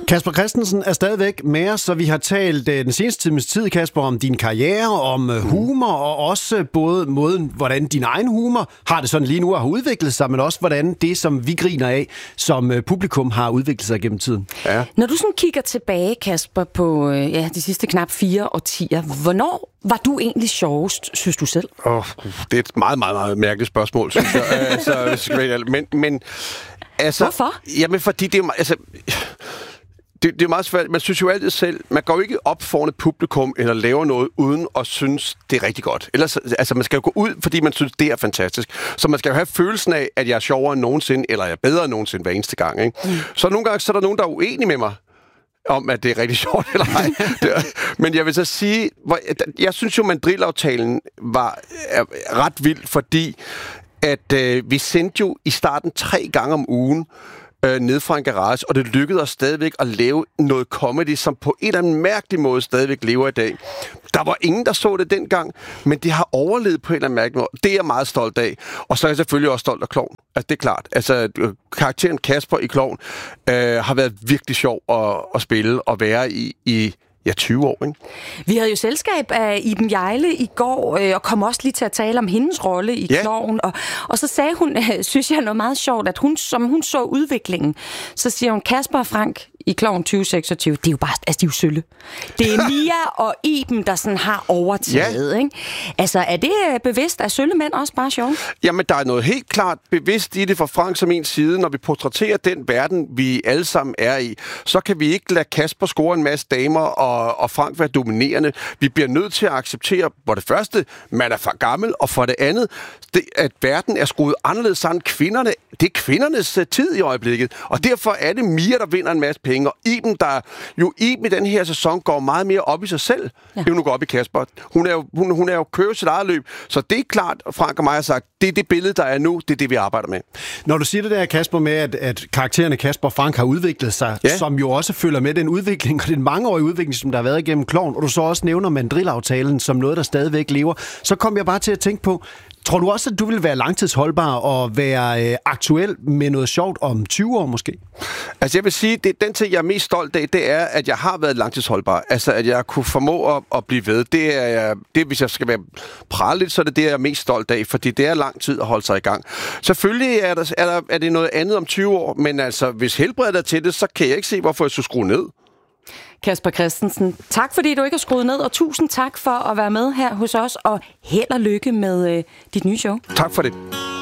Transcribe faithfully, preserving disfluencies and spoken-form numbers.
Kasper Christensen er stadigvæk med os, så vi har talt den seneste times tid, Kasper, om din karriere, om humor, og også både måden, hvordan din egen humor har det sådan lige nu og har udviklet sig, men også hvordan det, som vi griner af, som publikum har udviklet sig gennem tiden. Ja. Når du sådan kigger tilbage, Kasper, på ja, de sidste knap fire årtier, hvornår var du egentlig sjovest, synes du selv? Oh, det er et meget, meget, meget mærkeligt spørgsmål, synes jeg. altså, men, men, altså, Hvorfor? Jamen, fordi det er... Altså, Det, det er meget svært. Man synes jo altid selv, man går jo ikke op foran et publikum eller laver noget uden at synes, det er rigtig godt. Ellers, altså, man skal jo gå ud, fordi man synes, det er fantastisk. Så man skal jo have følelsen af, at jeg er sjovere end nogensinde, eller jeg er bedre end nogensinde hver eneste gang. Ikke? Mm. Så nogle gange så er der nogen, der er uenige med mig om, at det er rigtig sjovt eller ej. Men jeg vil så sige, jeg synes jo, Mandrill-aftalen var ret vild, fordi at øh, vi sendte jo i starten tre gange om ugen øh, ned fra en garage, og det lykkedes os stadigvæk at lave noget comedy, som på en eller anden mærkelig måde stadigvæk lever i dag. Der var ingen, der så det dengang, men det har overlevet på en eller anden mærkelig måde. Det er jeg meget stolt af. Og så er jeg selvfølgelig også stolt af Klovn. Altså, det er klart. Altså, karakteren Kasper i Klovn øh, har været virkelig sjov at, at spille og være i, i ja, tyve år, ikke? Vi havde jo selskab af Iben Hjejle i går, øh, og kom også lige til at tale om hendes rolle i ja. Klovn. Og, og så sagde hun, øh, synes jeg noget meget sjovt, at hun, som hun så udviklingen, så siger hun, Kasper og Frank i Klovn tyve seksogtyve, det er jo bare, altså de er jo sølle. Det er Mia og Iben, der sådan har overtaget, ja. Ikke? Altså, er det bevidst, at sølle mænd også bare sjove? Jamen, der er noget helt klart bevidst i det fra Frank som en side. Når vi portrætterer den verden, vi alle sammen er i, så kan vi ikke lade Kasper score en masse damer og, og Frank være dominerende. Vi bliver nødt til at acceptere, for det første, man er for gammel, og for det andet, det, at verden er skruet anderledes sammen. Kvinderne, det er kvindernes tid i øjeblikket, og derfor er det Mia, der vinder en masse penge. Og Iben, der jo Iben i den her sæson går meget mere op i sig selv, ja. End hun går op i Kasper. Hun er jo, hun, hun er jo kører sit eget løb, så det er klart, Frank og mig har sagt, det er det billede, der er nu, det er det, vi arbejder med. Når du siger det der, Kasper, med, at, at karaktererne Kasper og Frank har udviklet sig, ja. Som jo også følger med den udvikling, og den mangeårige udvikling, som der har været igennem Klovn, og du så også nævner Mandrill-aftalen som noget, der stadigvæk lever, så kom jeg bare til at tænke på, tror du også, at du vil være langtidsholdbar og være øh, aktuel med noget sjovt om tyve år måske? Altså jeg vil sige, det den ting, jeg er mest stolt af, det er, at jeg har været langtidsholdbar. Altså at jeg kunne formå at, at blive ved. Det er jeg, det, hvis jeg skal være prale lidt, så er det det, jeg er mest stolt af, fordi det er lang tid at holde sig i gang. Selvfølgelig er, der, er, der, er det noget andet om tyve år, men altså hvis helbredet er til det, så kan jeg ikke se, hvorfor jeg skulle skrue ned. Kasper Christensen, tak fordi du ikke har skruet ned, og tusind tak for at være med her hos os, og held og lykke med øh, dit nye show. Tak for det.